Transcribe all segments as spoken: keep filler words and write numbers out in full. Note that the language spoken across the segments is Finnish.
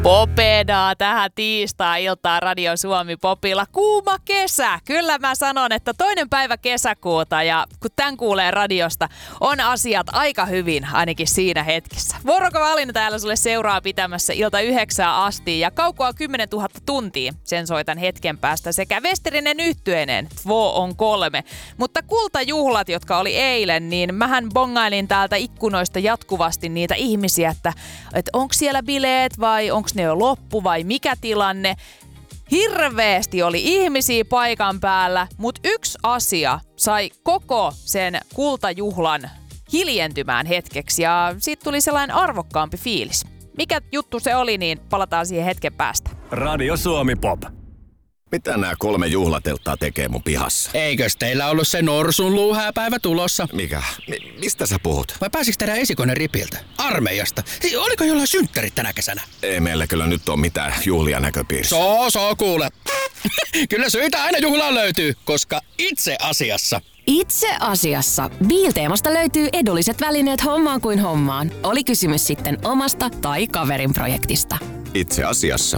Popedaa tähän tiistai-iltaan Radio Suomi Popilla. Kuuma kesä. Kyllä mä sanon, että toinen päivä kesäkuuta ja kun tän kuulee radiosta, on asiat aika hyvin ainakin siinä hetkessä. Vuorokova Alina täällä sulle seuraa pitämässä ilta yhdeksään asti ja kaukoa kymmenen tuhatta tuntia. Sen soitan hetken päästä sekä Westerinen yhtyeinen. Tvo on kolme. Mutta kultajuhlat, jotka oli eilen, niin mähän bongailin täältä ikkunoista jatkuvasti niitä ihmisiä, että, että onko siellä bileet vai onko ne jo loppu vai mikä tilanne. Hirveästi oli ihmisiä paikan päällä, mutta yksi asia sai koko sen kultajuhlan hiljentymään hetkeksi ja siitä tuli sellainen arvokkaampi fiilis. Mikä juttu se oli, niin palataan siihen hetken päästä. Radio Suomi Pop. Mitä nämä kolme juhlatelttaa tekee mun pihassa? Eikös teillä ollut se norsun luuhääpäivä tulossa? Mikä? Mi- mistä sä puhut? Vai pääsikö teidän esikoinen ripiltä? Armeijasta? Siis oliko jollain synttärit tänä kesänä? Ei meillä kyllä nyt ole mitään juhlia näköpiirissä. Soo, soo, kuule. Kyllä syitä aina juhlaan löytyy, koska itse asiassa... Itse asiassa Biilteemasta löytyy edulliset välineet hommaan kuin hommaan. Oli kysymys sitten omasta tai kaverin projektista. Itse asiassa.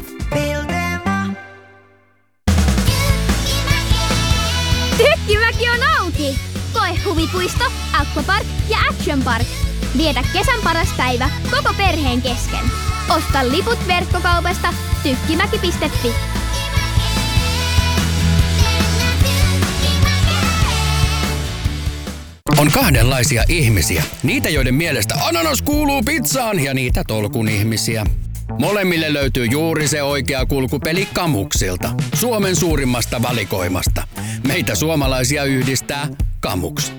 Tykkimäki on auki! Koe huvipuisto, aquapark ja action park. Vietä kesän paras päivä koko perheen kesken. Osta liput verkkokaupasta tykkimäki piste fi. On kahdenlaisia ihmisiä. Niitä, joiden mielestä ananas kuuluu pizzaan ja niitä tolkun ihmisiä. Molemmille löytyy juuri se oikea kulkupeli Kamuksilta, Suomen suurimmasta valikoimasta. Meitä suomalaisia yhdistää Kamuks.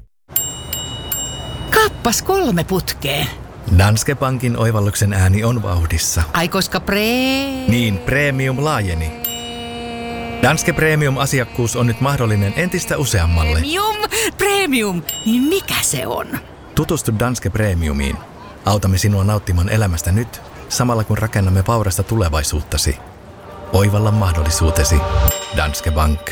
Kappas kolme putkeen. Danske Bankin oivalluksen ääni on vauhdissa. Ai koska pre... Niin, premium laajeni. Danske Premium-asiakkuus on nyt mahdollinen entistä useammalle. Premium, premium, niin mikä se on? Tutustu Danske Premiumiin. Autamme sinua nauttimaan elämästä nyt, samalla kun rakennamme vaurasta tulevaisuuttasi. Oivalla mahdollisuutesi. Danske Bank.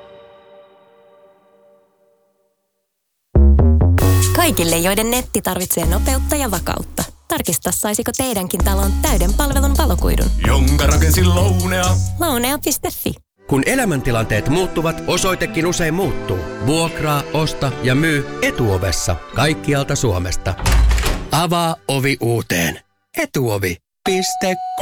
Kaikille, joiden netti tarvitsee nopeutta ja vakautta. Tarkista, saisiko teidänkin talon täyden palvelun valokuidun. Jonka rakensin Lounea. Lounea piste fi. Kun elämäntilanteet muuttuvat, osoitekin usein muuttuu. Vuokraa, osta ja myy Etuovessa kaikkialta Suomesta. Avaa ovi uuteen. Etuovi piste